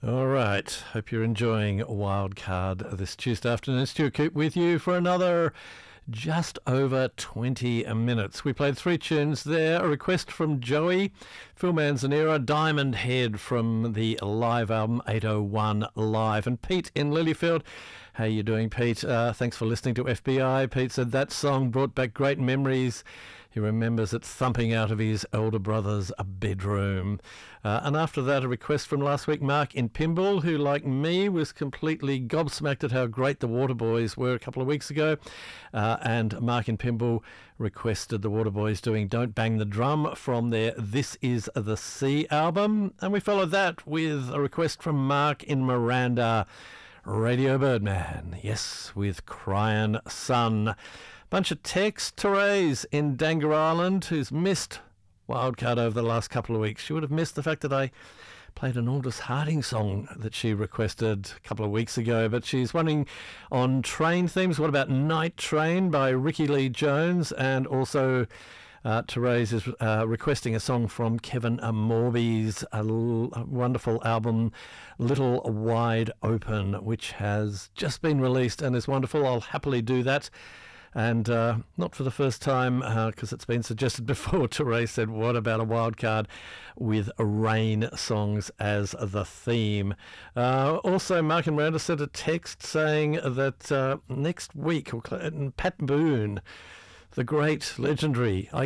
All right. Hope you're enjoying Wildcard this Tuesday afternoon. Stuart Coop with you for another just over 20 minutes. We played three tunes there. A request from Joey, Phil Manzanera, Diamond Head from the live album 801 Live. And Pete in Lilyfield. How you doing, Pete? Thanks for listening to FBI. Pete said that song brought back great memories. He remembers it thumping out of his elder brother's bedroom. And after that, a request from last week, Mark in Pymble, who, like me, was completely gobsmacked at how great the Waterboys were a couple of weeks ago. And Mark in Pymble requested the Waterboys doing Don't Bang the Drum from their This Is the Sea album. And we followed that with a request from Mark in Miranda, Radio Birdman, yes, with Cryin' Sun. Bunch of text. Therese in Dangar Island, who's missed Wildcard over the last couple of weeks. She would have missed the fact that I played an Aldous Harding song that she requested a couple of weeks ago, but she's running on train themes. What about Night Train by Ricky Lee Jones? And also Therese is requesting a song from Kevin Morby's wonderful album Little Wide Open, which has just been released and is wonderful. I'll happily do that. And not for the first time, because it's been suggested before, Therese said, what about a wildcard with rain songs as the theme? Also, Mark and Miranda sent a text saying that next week, Pat Boone, the great, legendary,